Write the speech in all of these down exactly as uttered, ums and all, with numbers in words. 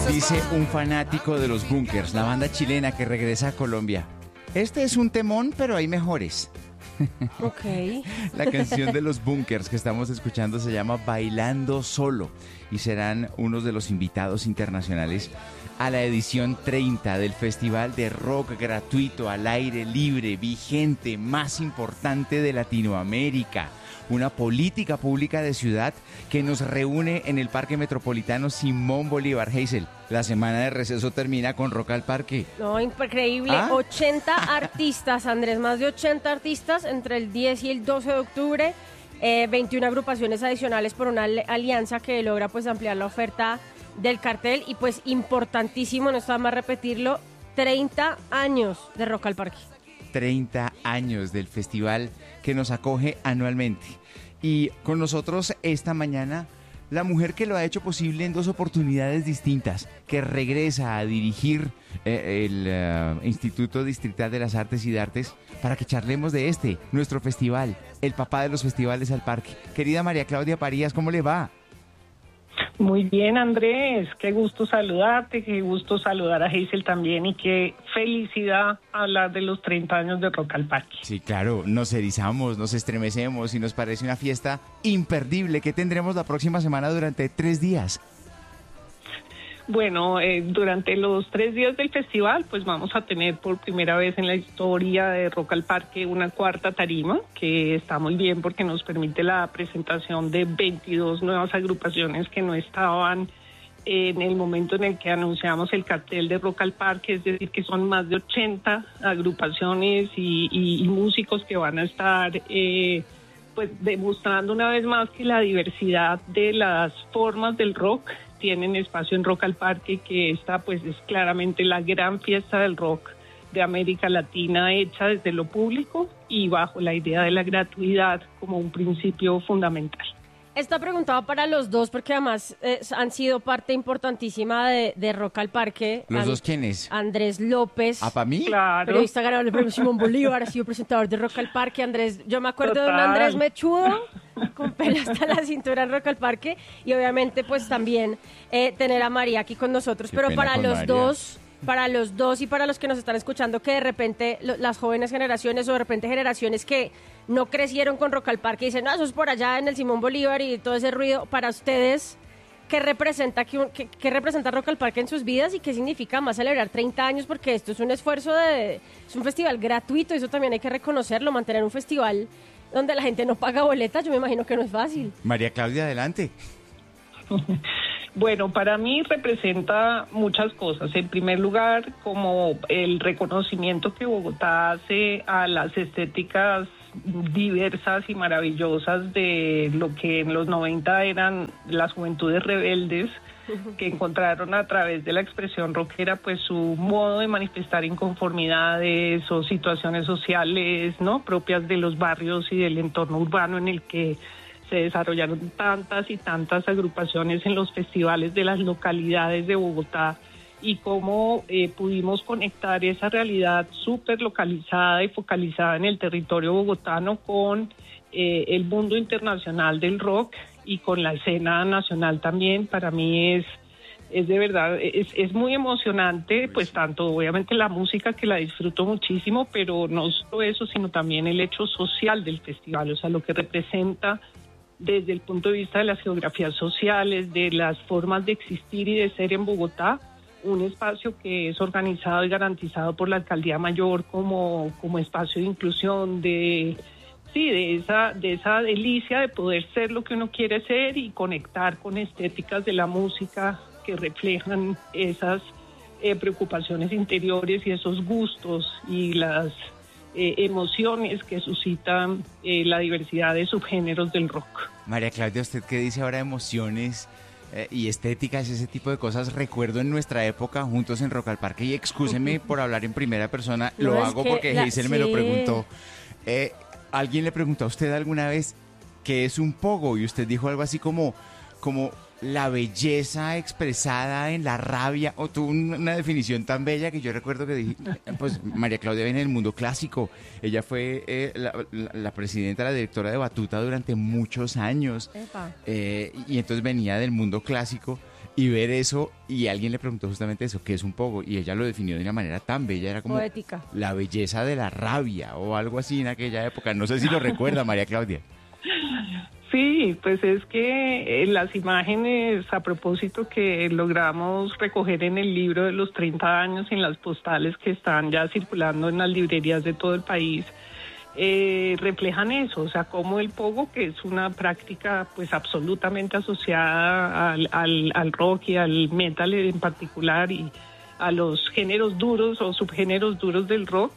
Dice un fanático de los Bunkers, la banda chilena que regresa a Colombia. Este es un temón, pero hay mejores. Ok. La canción de los Bunkers que estamos escuchando se llama Bailando Solo y serán unos de los invitados internacionales a la edición treinta del Festival de Rock Gratuito al Aire Libre vigente más importante de Latinoamérica. Una política pública de ciudad que nos reúne en el Parque Metropolitano Simón Bolívar. Hazel, la semana de receso termina con Rock al Parque. No, increíble. ¿Ah? ochenta artistas, Andrés, más de ochenta artistas entre el diez y el doce de octubre. Eh, veintiuna agrupaciones adicionales por una alianza que logra pues ampliar la oferta del cartel. Y pues importantísimo, no está más repetirlo, treinta años de Rock al Parque. treinta años del festival que nos acoge anualmente. Y con nosotros esta mañana, la mujer que lo ha hecho posible en dos oportunidades distintas, que regresa a dirigir eh, el uh, Instituto Distrital de las Artes y de Artes, para que charlemos de este, nuestro festival, el papá de los festivales al parque. Querida María Claudia Parías, ¿cómo le va? Muy bien, Andrés, qué gusto saludarte, qué gusto saludar a Hazel también y qué felicidad hablar de los treinta años de Rock al Parque. Sí, claro, nos erizamos, nos estremecemos y nos parece una fiesta imperdible que tendremos la próxima semana durante tres días. Bueno, eh, durante los tres días del festival, pues vamos a tener por primera vez en la historia de Rock al Parque una cuarta tarima, que está muy bien porque nos permite la presentación de veintidós nuevas agrupaciones que no estaban en el momento en el que anunciamos el cartel de Rock al Parque, es decir, que son más de ochenta agrupaciones y, y, y músicos que van a estar eh, pues demostrando una vez más que la diversidad de las formas del rock tienen espacio en Rock al Parque, que esta pues es claramente la gran fiesta del rock de América Latina hecha desde lo público y bajo la idea de la gratuidad como un principio fundamental. Esta pregunta va para los dos porque además eh, han sido parte importantísima de, de Rock al Parque. ¿Los An- dos quiénes? Andrés López. ¿Ah, para mí? Claro. Periodista ganador del premio Simón Bolívar, ha sido presentador de Rock al Parque. Andrés, yo me acuerdo Total. de un Andrés mechudo con pelo hasta la cintura en Rock al Parque y obviamente pues también eh, tener a María aquí con nosotros. Qué Pero pena para con los María. dos, para los dos y para los que nos están escuchando que de repente lo, las jóvenes generaciones o de repente generaciones que no crecieron con Rock al Parque y dicen, no, eso es por allá en el Simón Bolívar y todo ese ruido, para ustedes, ¿qué representa, qué, qué, qué representa Rock al Parque en sus vidas y qué significa más celebrar treinta años? Porque esto es un esfuerzo de, es un festival gratuito, eso también hay que reconocerlo, mantener un festival donde la gente no paga boletas, yo me imagino que no es fácil. María Claudia, adelante. Bueno, para mí representa muchas cosas. En primer lugar, como el reconocimiento que Bogotá hace a las estéticas diversas y maravillosas de lo que en los noventa eran las juventudes rebeldes, que encontraron a través de la expresión rockera pues su modo de manifestar inconformidades o situaciones sociales, ¿no?, propias de los barrios y del entorno urbano en el que se desarrollaron tantas y tantas agrupaciones en los festivales de las localidades de Bogotá, y cómo eh, pudimos conectar esa realidad súper localizada y focalizada en el territorio bogotano con eh, el mundo internacional del rock y con la escena nacional también. Para mí es, es de verdad, es, es muy emocionante, pues tanto obviamente la música, que la disfruto muchísimo, pero no solo eso, sino también el hecho social del festival, o sea, lo que representa desde el punto de vista de las geografías sociales, de las formas de existir y de ser en Bogotá, un espacio que es organizado y garantizado por la Alcaldía Mayor como, como espacio de inclusión, de sí, de esa, de esa delicia de poder ser lo que uno quiere ser y conectar con estéticas de la música que reflejan esas eh, preocupaciones interiores y esos gustos y las eh, emociones que suscitan eh, la diversidad de subgéneros del rock. María Claudia, ¿usted qué dice ahora de emociones eh, y estéticas, ese tipo de cosas? Recuerdo en nuestra época juntos en Rock al Parque, y excúseme por hablar en primera persona, No, lo es hago que porque la- Hazel me lo sí. preguntó. Eh, ¿Alguien le preguntó a usted alguna vez qué es un pogo? Y usted dijo algo así como, como la belleza expresada en la rabia, o tuvo una definición tan bella que yo recuerdo que dije, pues María Claudia viene del mundo clásico, ella fue eh, la, la, la presidenta, la directora de Batuta durante muchos años, Epa. eh, y entonces venía del mundo clásico, y ver eso, y alguien le preguntó justamente eso, ¿qué es un pogo? Y ella lo definió de una manera tan bella, era como Poética. la belleza de la rabia o algo así en aquella época. No sé si lo recuerda, María Claudia. Sí, pues es que eh, las imágenes a propósito que logramos recoger en el libro de los treinta años, en las postales que están ya circulando en las librerías de todo el país, eh, reflejan eso, o sea, como el pogo, que es una práctica pues absolutamente asociada al, al, al rock y al metal en particular y a los géneros duros o subgéneros duros del rock,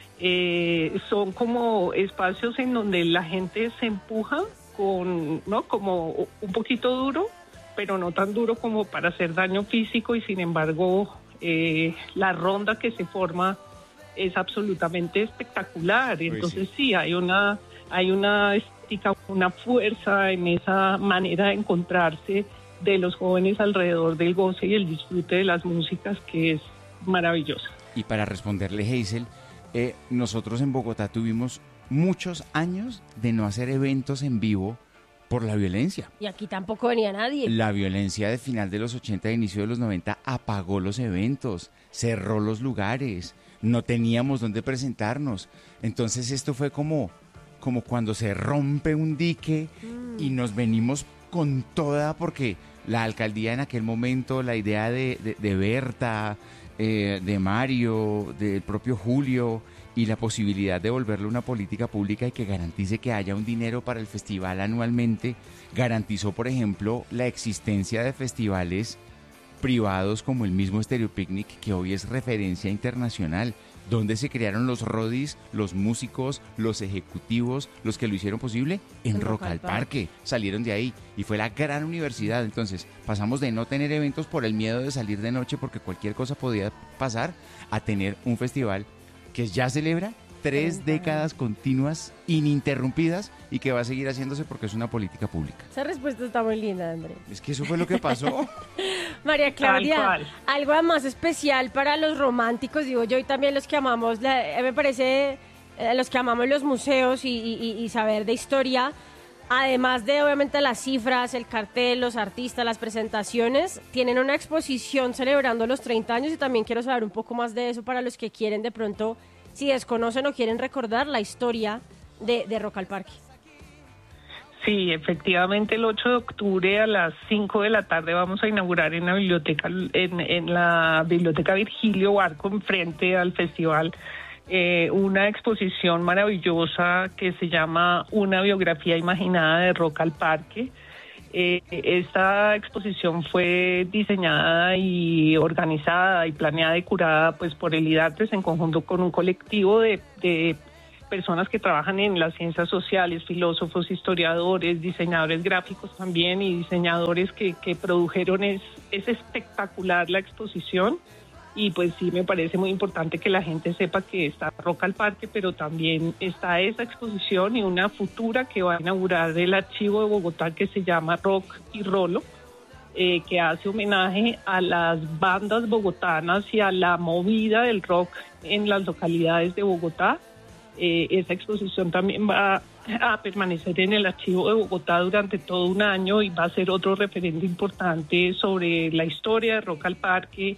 eh, son como espacios en donde la gente se empuja con, ¿no? Como un poquito duro, pero no tan duro como para hacer daño físico, y sin embargo eh, la ronda que se forma es absolutamente espectacular. Entonces sí, hay una hay una estética, una fuerza en esa manera de encontrarse de los jóvenes alrededor del goce y el disfrute de las músicas, que es maravillosa. Y para responderle, Hazel, eh, nosotros en Bogotá tuvimos muchos años de no hacer eventos en vivo por la violencia. Y aquí tampoco venía nadie. La violencia de final de los ochenta e inicio de los noventa apagó los eventos, cerró los lugares, no teníamos dónde presentarnos. Entonces esto fue como, como cuando se rompe un dique mm. y nos venimos con toda, porque la alcaldía en aquel momento, la idea de, de, de Berta, eh, de Mario, del propio Julio, y la posibilidad de volverlo una política pública y que garantice que haya un dinero para el festival anualmente, garantizó, por ejemplo, la existencia de festivales privados como el mismo Stereo Picnic, que hoy es referencia internacional, donde se crearon los rodis, los músicos, los ejecutivos, los que lo hicieron posible en, en Rock al Parque. Salieron de ahí y fue la gran universidad. Entonces pasamos de no tener eventos por el miedo de salir de noche porque cualquier cosa podía pasar, a tener un festival que ya celebra tres décadas continuas, ininterrumpidas, y que va a seguir haciéndose porque es una política pública. Esa respuesta está muy linda, André. Es que eso fue lo que pasó. María Claudia, algo más especial para los románticos, digo yo, y también los que amamos, la, me parece, eh, los que amamos los museos y, y, y saber de historia, además de obviamente las cifras, el cartel, los artistas, las presentaciones, tienen una exposición celebrando los treinta años, y también quiero saber un poco más de eso para los que quieren de pronto, si desconocen o quieren recordar la historia de, de Rock al Parque. Sí, efectivamente el ocho de octubre a las cinco de la tarde vamos a inaugurar en la biblioteca, en, en la biblioteca Virgilio Barco, enfrente al festival, Eh, una exposición maravillosa que se llama Una biografía imaginada de Rock al Parque. Eh, esta exposición fue diseñada y organizada y planeada y curada pues por el IDARTES en conjunto con un colectivo de, de personas que trabajan en las ciencias sociales, filósofos, historiadores, diseñadores gráficos también, y diseñadores que, que produjeron. Es, es espectacular la exposición. Y pues sí, me parece muy importante que la gente sepa que está Rock al Parque, pero también está esa exposición y una futura que va a inaugurar el archivo de Bogotá, que se llama Rock y Rolo, eh, que hace homenaje a las bandas bogotanas y a la movida del rock en las localidades de Bogotá. Eh, esa exposición también va a permanecer en el archivo de Bogotá durante todo un año y va a ser otro referente importante sobre la historia de Rock al Parque.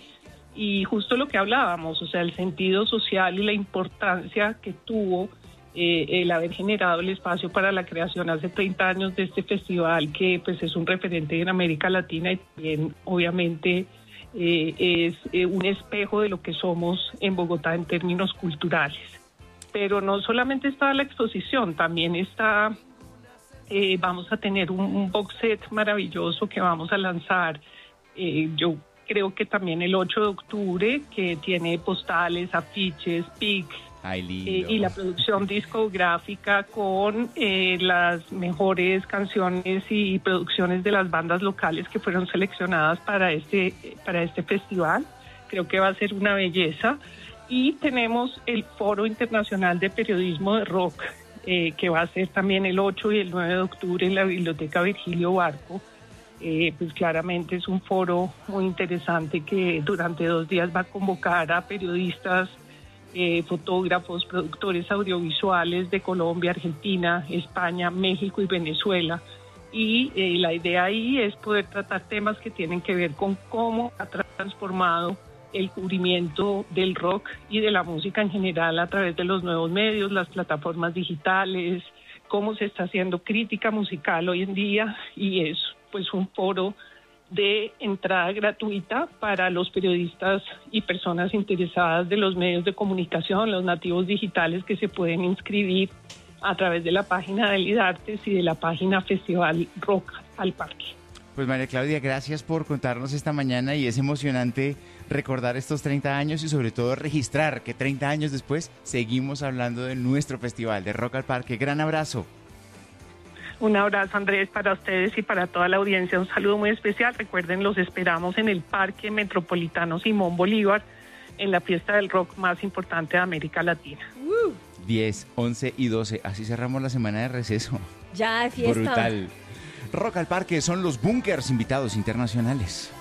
Y justo lo que hablábamos, o sea, el sentido social y la importancia que tuvo eh, el haber generado el espacio para la creación hace treinta años de este festival, que pues es un referente en América Latina y también obviamente eh, es eh, un espejo de lo que somos en Bogotá en términos culturales. Pero no solamente está la exposición, también está, eh, vamos a tener un, un box set maravilloso que vamos a lanzar, eh, yo creo que también el ocho de octubre, que tiene postales, afiches, pics, eh, y la producción discográfica con eh, las mejores canciones y producciones de las bandas locales que fueron seleccionadas para este, para este festival. Creo que va a ser una belleza. Y tenemos el Foro Internacional de Periodismo de Rock, eh, que va a ser también el ocho y el nueve de octubre en la Biblioteca Virgilio Barco. Eh, pues claramente es un foro muy interesante que durante dos días va a convocar a periodistas, eh, fotógrafos, productores audiovisuales de Colombia, Argentina, España, México y Venezuela, y eh, la idea ahí es poder tratar temas que tienen que ver con cómo ha transformado el cubrimiento del rock y de la música en general a través de los nuevos medios, las plataformas digitales, cómo se está haciendo crítica musical hoy en día, y es pues un foro de entrada gratuita para los periodistas y personas interesadas de los medios de comunicación, los nativos digitales, que se pueden inscribir a través de la página del IDARTES y de la página Festival Rock al Parque. Pues María Claudia, gracias por contarnos esta mañana, y es emocionante recordar estos treinta años y sobre todo registrar que treinta años después seguimos hablando de nuestro festival de Rock al Parque. Gran abrazo. Un abrazo, Andrés, para ustedes y para toda la audiencia. Un saludo muy especial. Recuerden, los esperamos en el Parque Metropolitano Simón Bolívar, en la fiesta del rock más importante de América Latina. Uh. diez, once y doce. Así cerramos la semana de receso. Ya de fiesta. Brutal. Rock al Parque son los Bunkers, invitados internacionales.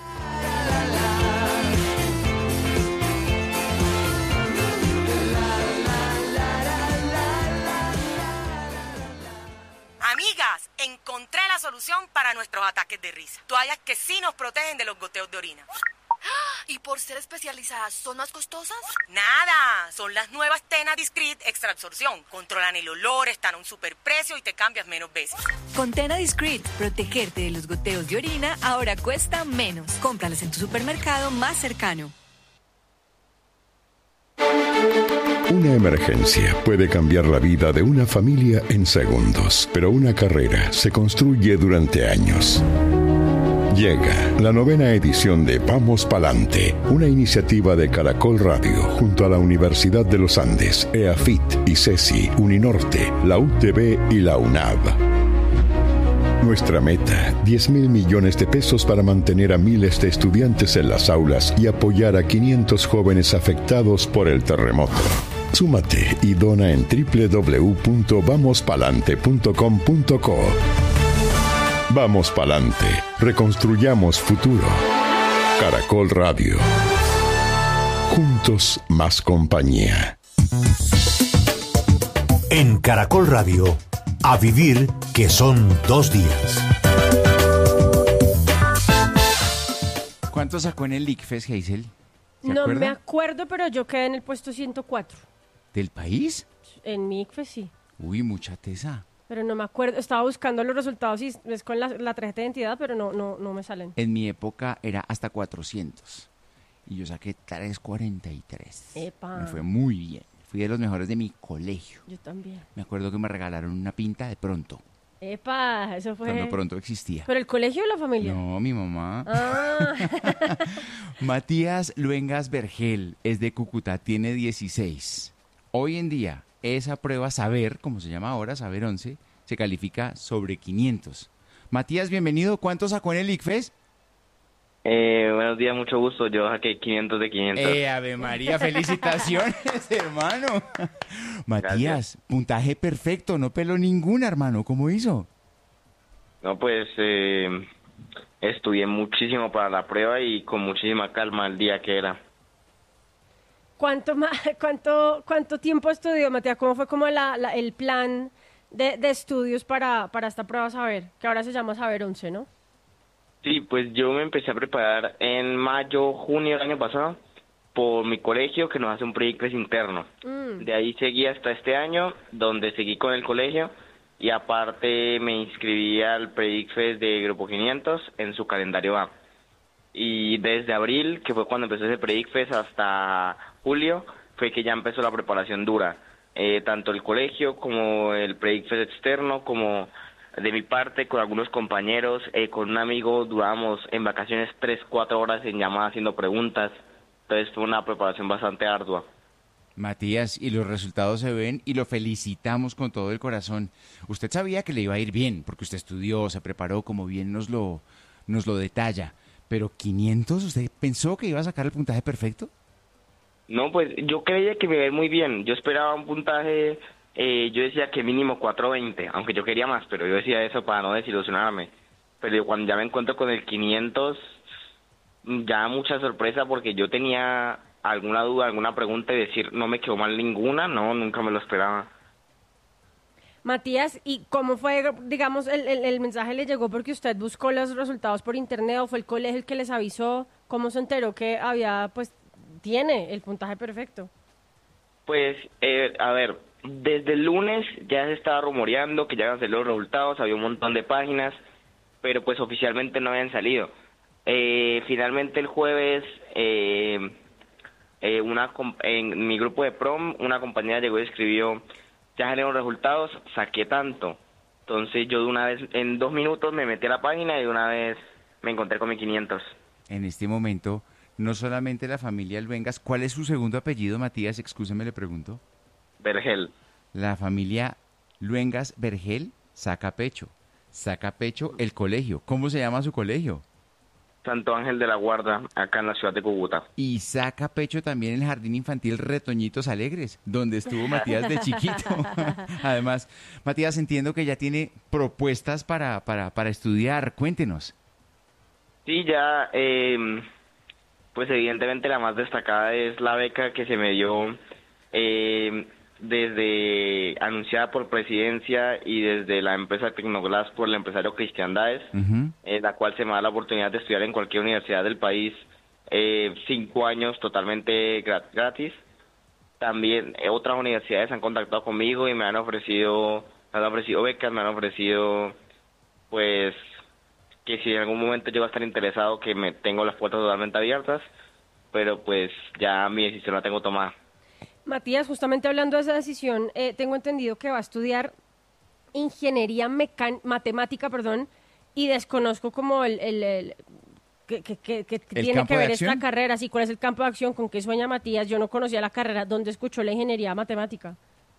Amigas, encontré la solución para nuestros ataques de risa. Toallas que sí nos protegen de los goteos de orina. ¿Y por ser especializadas son más costosas? Nada, son las nuevas Tena Discreet Extra Absorción. Controlan el olor, están a un superprecio y te cambias menos veces. Con Tena Discreet, protegerte de los goteos de orina ahora cuesta menos. Cómpralas en tu supermercado más cercano. Una emergencia puede cambiar la vida de una familia en segundos, pero una carrera se construye durante años. Llega la novena edición de Vamos Palante, una iniciativa de Caracol Radio junto a la Universidad de los Andes, EAFIT, ICESI, Uninorte, la U T B y la UNAV. Nuestra meta, diez mil millones de pesos para mantener a miles de estudiantes en las aulas y apoyar a quinientos jóvenes afectados por el terremoto. Súmate y dona en doble u doble u doble u punto vamos palante punto com punto co. Vamos Palante, reconstruyamos futuro. Caracol Radio. Juntos más compañía. En Caracol Radio, a vivir que son dos días. ¿Cuánto sacó en el ICFES, Hazel? No acuerda? me acuerdo, pero yo quedé en el puesto ciento cuatro. ¿Del país? En mi ICFES sí. Uy, mucha tesa. Pero no me acuerdo, estaba buscando los resultados y es con la, la tarjeta de identidad, pero no, no, no me salen. En mi época era hasta cuatrocientos. Y yo saqué trescientos cuarenta y tres. Epa. Me fue muy bien. Fui de los mejores de mi colegio. Yo también. Me acuerdo que me regalaron una pinta de Pronto. Epa, eso fue... Cuando Pronto existía. ¿Pero el colegio o la familia? No, mi mamá. Ah. Matías Luengas Vergel es de Cúcuta, tiene dieciséis. Hoy en día, esa prueba Saber, como se llama ahora, Saber once, se califica sobre quinientos. Matías, bienvenido. ¿Cuánto sacó en el ICFES? Eh, buenos días, mucho gusto. Yo saqué quinientos de quinientos. Eh, Ave María, felicitaciones, hermano. Matías, gracias. Puntaje perfecto, no peló ninguna, hermano. ¿Cómo hizo? No, pues eh, estudié muchísimo para la prueba y con muchísima calma el día que era. ¿Cuánto, cuánto, cuánto tiempo estudió, Matías? ¿Cómo fue como la, la, el plan de, de estudios para, para esta prueba Saber? Que ahora se llama Saber once, ¿no? Sí, pues yo me empecé a preparar en mayo, junio del año pasado por mi colegio, que nos hace un pre-ICFES interno. Mm. De ahí seguí hasta este año, donde seguí con el colegio y aparte me inscribí al pre-ICFES de Grupo quinientos en su calendario A. Y desde abril, que fue cuando empezó ese pre-ICFES, hasta julio, fue que ya empezó la preparación dura. Eh, tanto el colegio como el pre-ICFES externo, como de mi parte con algunos compañeros, eh, con un amigo duramos en vacaciones tres, cuatro horas en llamada haciendo preguntas. Entonces fue una preparación bastante ardua. Matías, y los resultados se ven y lo felicitamos con todo el corazón. Usted sabía que le iba a ir bien, porque usted estudió, se preparó, como bien nos lo, nos lo detalla. Pero quinientos, ¿usted pensó que iba a sacar el puntaje perfecto? No, pues yo creía que me iba a ir muy bien. Yo esperaba un puntaje, eh, yo decía que mínimo cuatro veinte, aunque yo quería más, pero yo decía eso para no desilusionarme. Pero cuando ya me encuentro con el quinientos, ya mucha sorpresa porque yo tenía alguna duda, alguna pregunta y decir no me quedó mal ninguna, no, nunca me lo esperaba. Matías, ¿y cómo fue, digamos, el, el, el mensaje le llegó porque usted buscó los resultados por internet o fue el colegio el que les avisó? ¿Cómo se enteró que había, pues, tiene el puntaje perfecto? Pues, eh, a ver, desde el lunes ya se estaba rumoreando que ya iban a salir los resultados, había un montón de páginas, pero pues oficialmente no habían salido. Eh, finalmente el jueves, eh, eh, una en mi grupo de prom, una compañera llegó y escribió, ya salieron los resultados, saqué tanto. Entonces yo de una vez, en dos minutos me metí a la página y de una vez me encontré con mi quinientos. En este momento, no solamente la familia Luengas, ¿cuál es su segundo apellido, Matías? Excúseme, le pregunto. Vergel. La familia Luengas Vergel saca pecho. Saca pecho el colegio. ¿Cómo se llama su colegio? Santo Ángel de la Guarda, acá en la ciudad de Cúcuta. Y saca pecho también el Jardín Infantil Retoñitos Alegres, donde estuvo Matías de chiquito. Además, Matías, entiendo que ya tiene propuestas para, para, para estudiar. Cuéntenos. Sí, ya, eh, pues evidentemente la más destacada es la beca que se me dio eh, desde anunciada por Presidencia y desde la empresa Tecnoglass por el empresario Cristian Daes, uh-huh. en la cual se me da la oportunidad de estudiar en cualquier universidad del país eh, cinco años totalmente gratis. También eh, otras universidades han contactado conmigo y me han ofrecido, me han ofrecido becas, me han ofrecido, pues, que si en algún momento yo voy a estar interesado, que me tengo las puertas totalmente abiertas, pero pues ya mi decisión la tengo tomada. Matías, justamente hablando de esa decisión, eh, tengo entendido que va a estudiar ingeniería mecan- matemática, perdón, y desconozco como el, el, el que, que, que, que tiene que ver esta carrera, sí, cuál es el campo de acción, con qué sueña Matías. Yo no conocía la carrera. ¿Dónde escuchó la ingeniería matemática?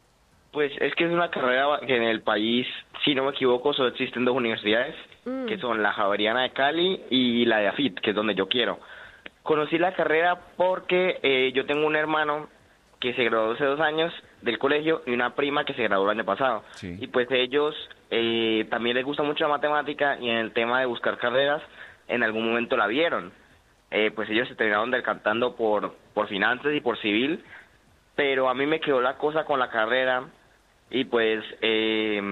Pues es que es una carrera que en el país, si no me equivoco, solo existen dos universidades, mm. que son la Javeriana de Cali y la de A F I T, que es donde yo quiero. Conocí la carrera porque eh, yo tengo un hermano que se graduó hace dos años del colegio y una prima que se graduó el año pasado. Sí. Y pues ellos eh, también les gusta mucho la matemática y en el tema de buscar carreras, en algún momento la vieron. Eh, pues ellos se terminaron decantando por, por finanzas y por civil, pero a mí me quedó la cosa con la carrera y pues eh,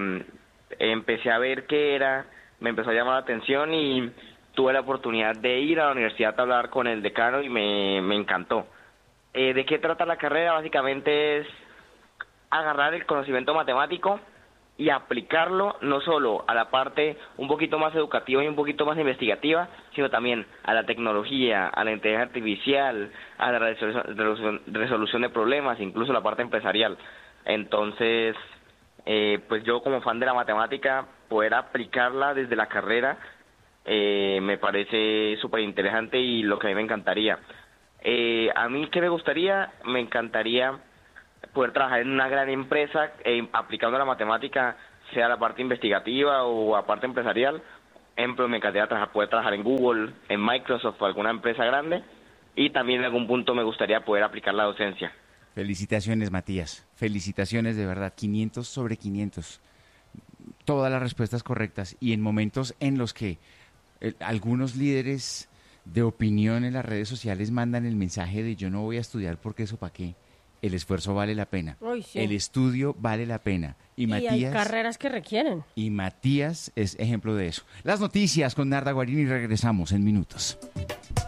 empecé a ver qué era, me empezó a llamar la atención y tuve la oportunidad de ir a la universidad a hablar con el decano y me, me encantó. Eh, ¿De qué trata la carrera? Básicamente es agarrar el conocimiento matemático y aplicarlo no solo a la parte un poquito más educativa y un poquito más investigativa, sino también a la tecnología, a la inteligencia artificial, a la resolución, resolución de problemas, incluso la parte empresarial. Entonces, eh, pues yo como fan de la matemática, poder aplicarla desde la carrera eh, me parece súper interesante y lo que a mí me encantaría. Eh, a mí, ¿qué me gustaría? Me encantaría poder trabajar en una gran empresa eh, aplicando la matemática, sea la parte investigativa o la parte empresarial. Ejemplo, me encantaría trabajar, poder trabajar en Google, en Microsoft o alguna empresa grande, y también en algún punto me gustaría poder aplicar la docencia. Felicitaciones, Matías. Felicitaciones, de verdad. quinientos sobre quinientos. Todas las respuestas correctas y en momentos en los que eh, algunos líderes de opinión en las redes sociales mandan el mensaje de yo no voy a estudiar porque eso para qué. El esfuerzo vale la pena. Uy, sí. El estudio vale la pena. Y, y Matías, hay carreras que requieren. Y Matías es ejemplo de eso. Las noticias con Narda Guarini, regresamos en minutos.